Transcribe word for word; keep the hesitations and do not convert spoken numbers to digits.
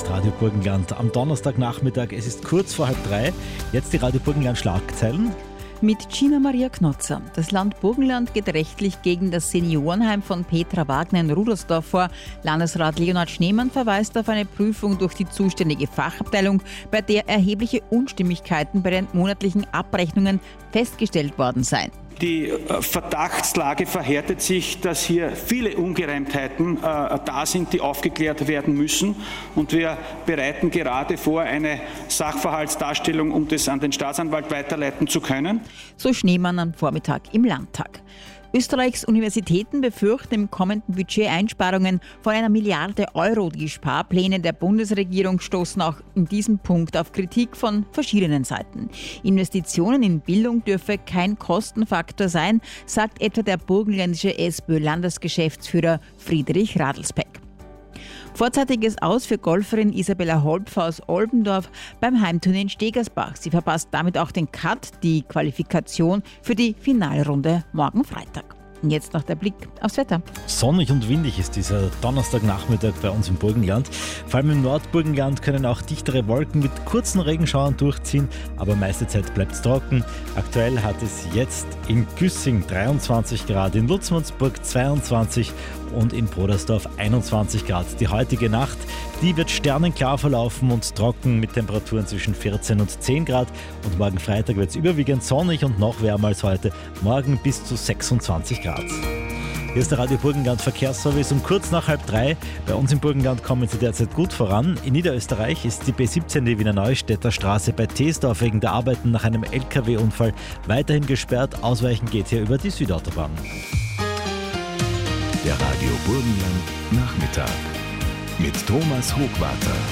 Radio Burgenland am Donnerstagnachmittag. Es ist kurz vor halb drei. Jetzt die Radio Burgenland Schlagzeilen. Mit Gina Maria Knotzer. Das Land Burgenland geht rechtlich gegen das Seniorenheim von Petra Wagner in Rudersdorf vor. Landesrat Leonhard Schneemann verweist auf eine Prüfung durch die zuständige Fachabteilung, bei der erhebliche Unstimmigkeiten bei den monatlichen Abrechnungen festgestellt worden seien. Die Verdachtslage verhärtet sich, dass hier viele Ungereimtheiten äh, da sind, die aufgeklärt werden müssen. Und wir bereiten gerade vor eine Sachverhaltsdarstellung, um das an den Staatsanwalt weiterleiten zu können. So Schneemann am Vormittag im Landtag. Österreichs Universitäten befürchten im kommenden Budget Einsparungen von einer Milliarde Euro. Die Sparpläne der Bundesregierung stoßen auch in diesem Punkt auf Kritik von verschiedenen Seiten. Investitionen in Bildung dürfe kein Kostenfaktor sein, sagt etwa der burgenländische SPÖ-Landesgeschäftsführer Friedrich Radelspeck. Vorzeitiges Aus für Golferin Isabella Holpf aus Olbendorf beim Heimturnier in Stegersbach. Sie verpasst damit auch den Cut, die Qualifikation für die Finalrunde morgen Freitag. Und jetzt noch der Blick aufs Wetter. Sonnig und windig ist dieser Donnerstagnachmittag bei uns im Burgenland. Vor allem im Nordburgenland können auch dichtere Wolken mit kurzen Regenschauern durchziehen, aber meiste Zeit bleibt es trocken. Aktuell hat es jetzt in Güssing dreiundzwanzig Grad, in Lutzmannsburg zweiundzwanzig und in Brodersdorf einundzwanzig Grad. Die heutige Nacht, die wird sternenklar verlaufen und trocken mit Temperaturen zwischen vierzehn und zehn Grad. Und morgen Freitag wird es überwiegend sonnig und noch wärmer als heute. Morgen bis zu sechsundzwanzig Grad. Hier ist der Radio Burgenland Verkehrsservice um kurz nach halb drei. Bei uns im Burgenland kommen sie derzeit gut voran. In Niederösterreich ist die B siebzehn, die Wiener Neustädter Straße bei Teesdorf wegen der Arbeiten nach einem L K W-Unfall weiterhin gesperrt. Ausweichen geht hier über die Südautobahn. Der Radio Burgenland Nachmittag mit Thomas Hochwarter.